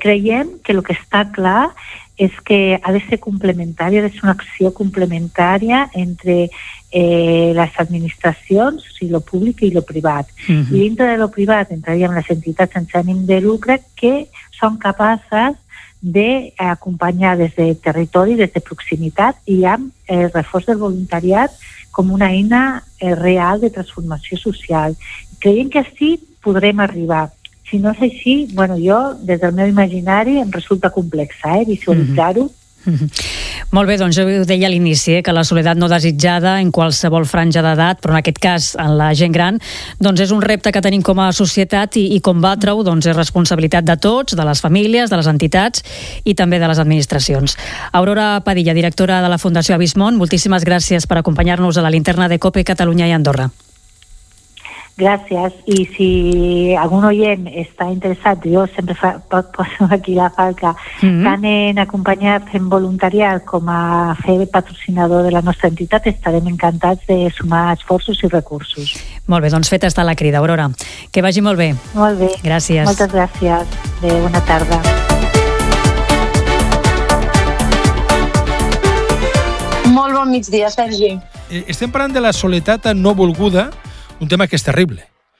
creiem que el que està clar és que ha de ser complementària, ha de ser una acció complementària entre les administracions, o sigui, lo públic i lo privat. I dintre de lo privat entraríem les entitats sense ànim de lucre que són capaces d'acompanyar des de territori, des de proximitat i amb el reforç del voluntariat com una eina real de transformació social. Creiem que així podrem arribar. Si no és així, bueno, jo, des del meu imaginari, em resulta complexa, visualitzar-ho. Molt bé, doncs jo ho deia a l'inici, que la soledat no desitjada en qualsevol franja d'edat, però en aquest cas en la gent gran, doncs és un repte que tenim com a societat i combatre-ho doncs és responsabilitat de tots, de les famílies, de les entitats i també de les administracions. Aurora Padilla, directora de la Fundació Abismón, moltíssimes gràcies per acompanyar-nos a la linterna de COPE Catalunya i Andorra. Gràcies, i si algun oient està interessat, jo sempre poso aquí la falca, tant en acompanyar fent voluntariat com a fer patrocinador de la nostra entitat, estarem encantats de sumar esforços i recursos. Molt bé, doncs feta està la crida, Aurora. Que vagi molt bé. Molt bé. Gràcies. Moltes gràcies. Bona tarda. Molt bon migdia, Sergi. Estem parlant de la soledat no volguda, un tema que és terrible.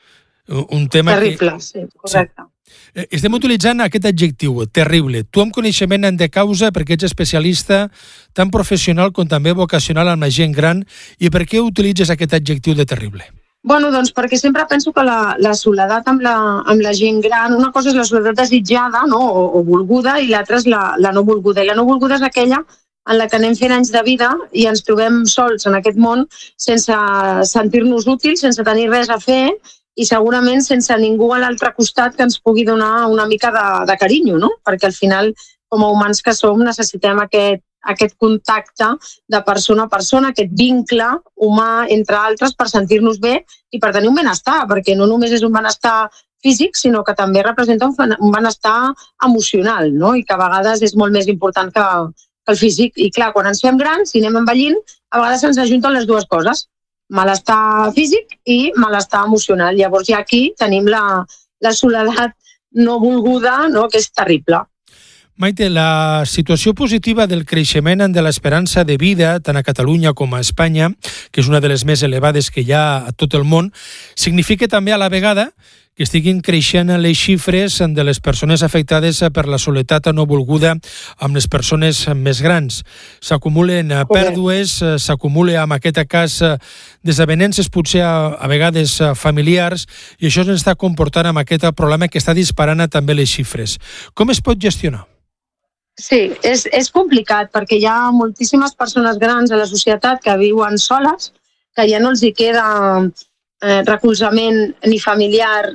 Un tema terrible, sí, correcte. Sí. Estem utilitzant aquest adjectiu, terrible. Tu amb coneixement de causa, perquè ets especialista, tant professional com també vocacional amb la gent gran, i per què utilitzes aquest adjectiu de terrible? Bueno, doncs perquè sempre penso que la soledat amb la gent gran, una cosa és la soledat desitjada, no? o volguda, i l'altra és la no volguda. I la no volguda és aquella en la que anem fent anys de vida i ens trobem sols en aquest món sense sentir-nos útils, sense tenir res a fer i segurament sense ningú a l'altre costat que ens pugui donar una mica de carinyo, no? Perquè al final, com a humans que som, necessitem aquest contacte de persona a persona, aquest vincle humà entre altres per sentir-nos bé i per tenir un benestar, perquè no només és un benestar físic, sinó que també representa un benestar emocional, no? I que a vegades és molt més important que el físic. I clar, quan ens fem grans i anem envellint, a vegades ens ajunten les dues coses, malestar físic i malestar emocional. Llavors ja aquí tenim la soledat no volguda, no? Que és terrible. Maite, la situació positiva del creixement de l'esperança de vida, tant a Catalunya com a Espanya, que és una de les més elevades que hi ha a tot el món, significa també a la vegada que estiguin creixent les xifres de les persones afectades per la soledat no volguda amb les persones més grans. S'acumulen pèrdues, s'acumula en aquest cas desavenences potser a vegades familiars, i això ens està comportant amb aquest problema que està disparant també les xifres. Com es pot gestionar? Sí, és complicat perquè hi ha moltíssimes persones grans a la societat que viuen soles, que ja no els hi queda recolzament ni familiar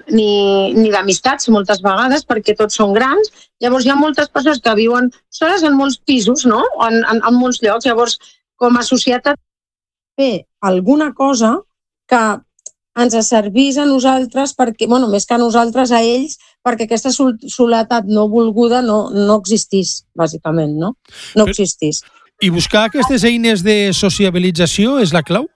ni d'amistats moltes vegades perquè tots són grans. Llavors hi ha moltes persones que viuen soles en molts pisos, no? En molts llocs. Llavors, com a societat, fer alguna cosa que ens servís a nosaltres, perquè, bueno, més que a nosaltres, a ells, perquè aquesta soledat no volguda no existís, bàsicament, no? No existís. I buscar aquestes eines de sociabilització és la clau?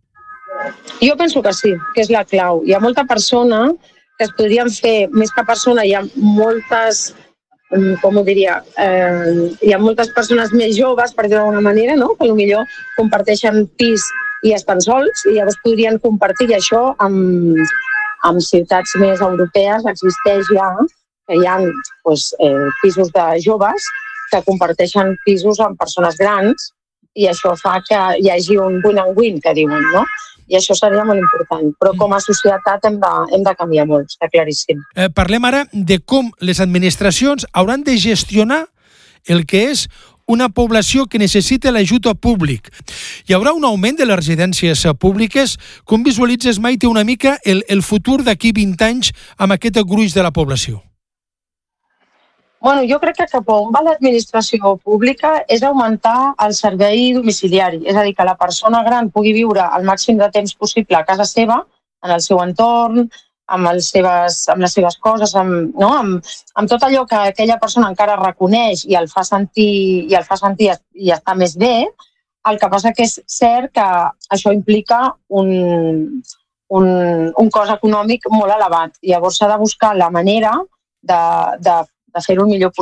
Jo penso que sí, que és la clau. Hi ha molta persona que es podrien fer, més que persona, hi ha moltes, com ho diria, hi ha moltes persones més joves, per dir-ho d'alguna manera, no? Que potser comparteixen pis i estan sols, i llavors podrien compartir això amb ciutats més europees. Existeix ja, que hi ha pisos de joves que comparteixen pisos amb persones grans, i això fa que hi hagi un win and win, que diuen, no? I això seria molt important. Però com a societat hem de canviar molt, està claríssim. Parlem ara de com les administracions hauran de gestionar el que és una població que necessita l'ajut públic. Hi haurà un augment de les residències públiques? Com visualitzes, Maite, una mica el futur d'aquí 20 anys amb aquest gruix de la població? Bueno, jo crec que cap a on va l'administració pública és augmentar el servei domiciliari, és a dir, que la persona gran pugui viure el màxim de temps possible a casa seva, en el seu entorn, amb les seves coses, amb tot allò que aquella persona encara reconeix i el fa sentir i està més bé. El que passa que és cert que això implica un cost econòmic molt elevat. Llavors s'ha de buscar la manera de fer-ho el millor possible.